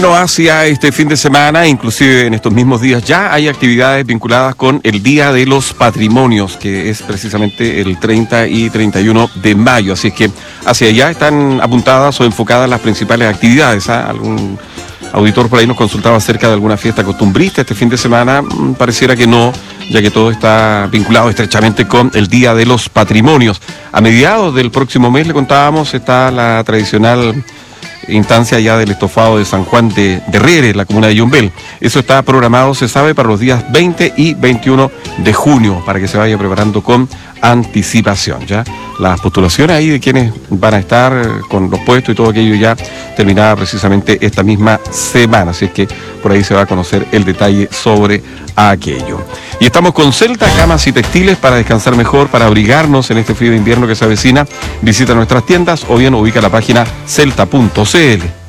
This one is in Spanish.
Bueno, hacia este fin de semana, inclusive en estos mismos días, ya hay actividades vinculadas con el Día de los Patrimonios, que es precisamente el 30 y 31 de mayo. Así es que hacia allá están apuntadas o enfocadas las principales actividades. Algún auditor por ahí nos consultaba acerca de alguna fiesta costumbrista este fin de semana. Pareciera que no, ya que todo está vinculado estrechamente con el Día de los Patrimonios. A mediados del próximo mes, le contábamos, está la tradicional instancia ya del estofado de San Juan de Rere, la comuna de Yumbel. Eso está programado, se sabe, para los días 20 y 21 de junio, para que se vaya preparando con anticipación. Ya las postulaciones ahí de quienes van a estar con los puestos y todo aquello ya terminada precisamente esta misma semana, así es que por ahí se va a conocer el detalle sobre aquello. Y estamos con Celta, camas y textiles para descansar mejor, para abrigarnos en este frío de invierno que se avecina. Visita nuestras tiendas o bien ubica la página celta.cl.